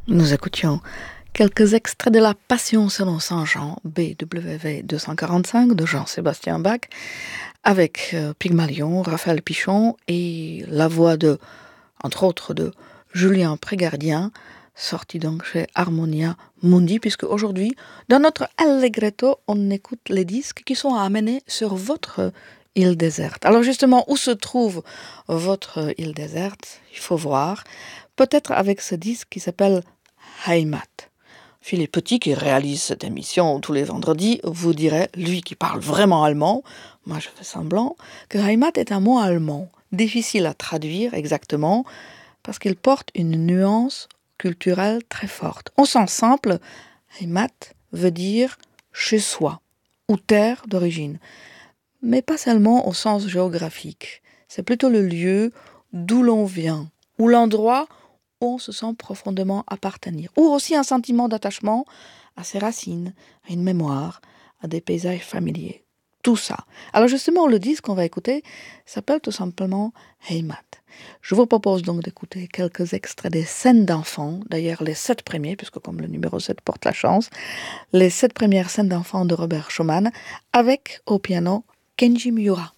Nous écoutions quelques extraits de La Passion selon Saint Jean, BWV 245 de Jean-Sébastien Bach, avec Pygmalion, Raphaël Pichon et la voix de, entre autres, de Julien Prégardien, sorti donc chez Harmonia Mundi, puisque aujourd'hui, dans notre Allegretto, on écoute les disques qui sont à amener sur votre île déserte. Alors justement, où se trouve votre île déserte? Il faut voir. Peut-être avec ce disque qui s'appelle Heimat. Philippe Petit, qui réalise cette émission tous les vendredis, vous dirait, lui qui parle vraiment allemand, moi je fais semblant, que Heimat est un mot allemand, difficile à traduire exactement, parce qu'il porte une nuance culturelle très forte. Au sens simple, Heimat veut dire chez soi, ou terre d'origine, mais pas seulement au sens géographique. C'est plutôt le lieu d'où l'on vient, ou l'endroit où on se sent profondément appartenir, ou aussi un sentiment d'attachement à ses racines, à une mémoire, à des paysages familiers. Tout ça. Alors justement, le disque qu'on va écouter s'appelle tout simplement Heimat. Je vous propose donc d'écouter quelques extraits des scènes d'enfants, d'ailleurs les 7 premiers, puisque comme le numéro 7 porte la chance, les 7 premières scènes d'enfants de Robert Schumann, avec au piano Kenji Miura.